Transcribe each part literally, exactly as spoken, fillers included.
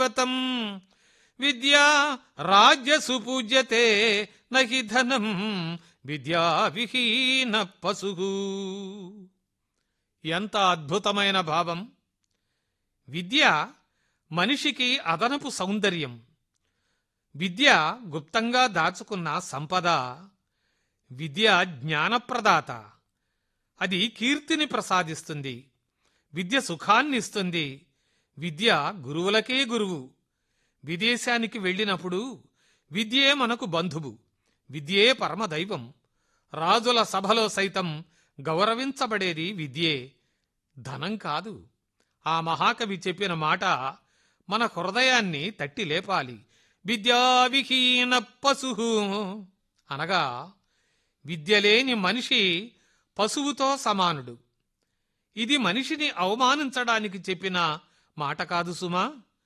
తం విద్యా రాజ్య సుపూజ్యతే నహి ధనం విద్యా విహీన పశు. ఎంత అద్భుతమైన భావం! విద్య మనిషికి అదనపు సౌందర్యం. విద్య గుప్తంగా దాచుకున్న సంపద. విద్య జ్ఞానప్రదాత. అది కీర్తిని ప్రసాదిస్తుంది. విద్య సుఖాన్నిస్తుంది. విద్య గురువులకే గురువు. విదేశానికి వెళ్ళినప్పుడు విద్యే మనకు బంధువు. విద్యే పరమదైవం. రాజుల సభలో సైతం గౌరవించబడేది విద్యే, ధనం కాదు. ఆ మహాకవి చెప్పిన మాట మన హృదయాన్ని తట్టి లేపాలి. విద్యా విహీన పశు అనగా విద్యలేని మనిషి పశువుతో సమానుడు. ఇది మనిషిని అవమానించడానికి చెప్పిన మాట కాదు సుమా.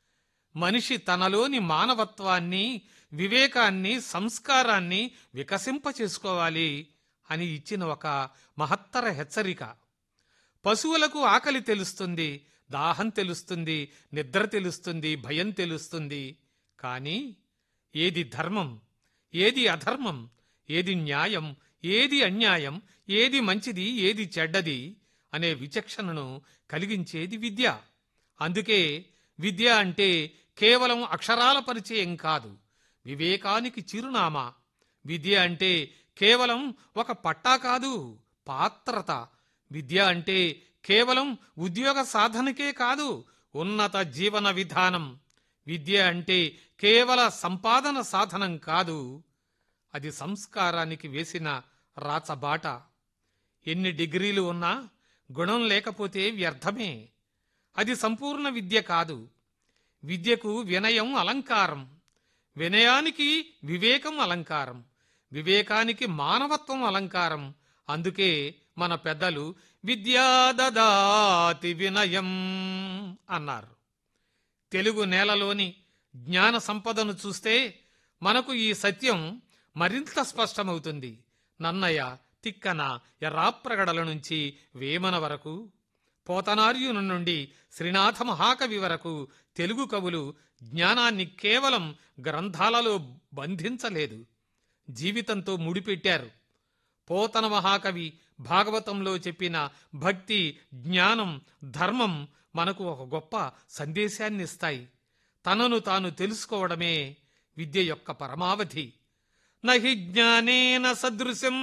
మనిషి తనలోని మానవత్వాన్ని, వివేకాన్ని, సంస్కారాన్ని వికసింపచేసుకోవాలి అని ఇచ్చిన ఒక మహత్తర హెచ్చరిక. పశువులకు ఆకలి తెలుస్తుంది, దాహం తెలుస్తుంది, నిద్ర తెలుస్తుంది, భయం తెలుస్తుంది. కానీ ఏది ధర్మం, ఏది అధర్మం, ఏది న్యాయం, ఏది అన్యాయం, ఏది మంచిది, ఏది చెడ్డది అనే విచక్షణను కలిగించేది విద్య. అందుకే విద్య అంటే కేవలం అక్షరాల పరిచయం కాదు, వివేకానికి చిరునామా. విద్య అంటే కేవలం ఒక పట్టా కాదు, పాత్రత. విద్య అంటే కేవలం ఉద్యోగ సాధనకే కాదు, ఉన్నత జీవన విధానం. విద్య అంటే కేవల సంపాదన సాధనం కాదు, అది సంస్కారానికి వేసిన రాచబాట. ఎన్ని డిగ్రీలు ఉన్నా గుణం లేకపోతే వ్యర్థమే. అది సంపూర్ణ విద్య కాదు. విద్యకు వినయం అలంకారం, వినయానికి వివేకం అలంకారం, వివేకానికి మానవత్వం అలంకారం. అందుకే మన పెద్దలు విద్యా దదాతి వినయం అన్నారు. తెలుగు నేలలోని జ్ఞాన సంపదను చూస్తే మనకు ఈ సత్యం మరింత స్పష్టమవుతుంది. నన్నయ, తిక్కన, ఎర్రాప్రగడల నుంచి వేమన వరకు, పోతనార్యుని నుండి శ్రీనాథ మహాకవి వరకు తెలుగు కవులు జ్ఞానాన్ని కేవలం గ్రంథాలలో బంధించలేదు, జీవితంతో ముడిపెట్టారు. పోతన మహాకవి భాగవతంలో చెప్పిన భక్తి, జ్ఞానం, ధర్మం మనకు ఒక గొప్ప సందేశాన్నిస్తాయి. తనను తాను తెలుసుకోవడమే విద్య యొక్క పరమావధి. నహి జ్ఞానేన సదృశం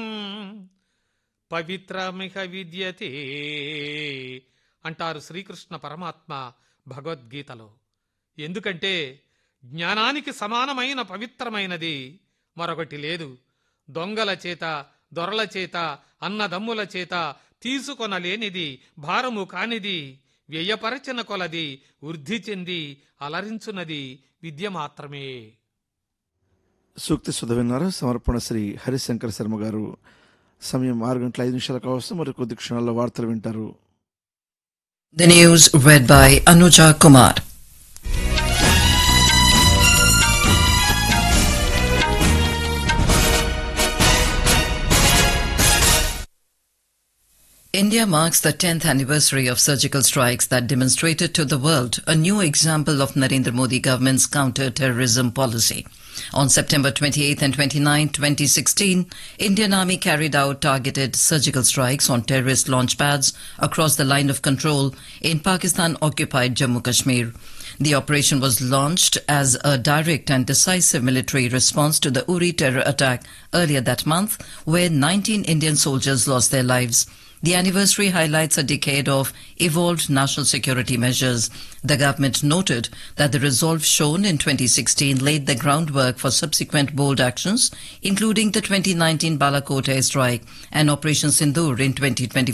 పవిత్రమిహ విద్యతే అంటారు శ్రీకృష్ణ పరమాత్మ భగవద్గీతలో. ఎందుకంటే జ్ఞానానికి సమానమైన పవిత్రమైనది మరొకటి లేదు. దొంగల చేత, దొరల చేత, అన్నదమ్ముల చేత తీసుకొనలేనిది, భారము కానిది, వ్యయపరచిన కొలది వృద్ధి చెంది అలరించున్నది విద్య మాత్రమే. సూక్తి సుధ విన్నారు. సమర్పణ శ్రీ హరిశంకర్ శర్మ గారు. సమయం ఆరు గంటల ఐదు నిమిషాల కావస్తుంది. మరి కొద్ది క్షణాల్లో వార్తలు వింటారు. The news read by Anuja Kumar. India marks the tenth anniversary of surgical strikes that demonstrated to the world a new example of Narendra Modi government's counter-terrorism policy. On September twenty-eighth and twenty-ninth, twenty sixteen, Indian Army carried out targeted surgical strikes on terrorist launch pads across the line of control in Pakistan-occupied Jammu Kashmir. The operation was launched as a direct and decisive military response to the Uri terror attack earlier that month, where nineteen Indian soldiers lost their lives. The anniversary highlights a decade of evolved national security measures. The government noted that the resolve shown in twenty sixteen laid the groundwork for subsequent bold actions, including the twenty nineteen Balakot airstrike and Operation Sindoor in twenty twenty-four.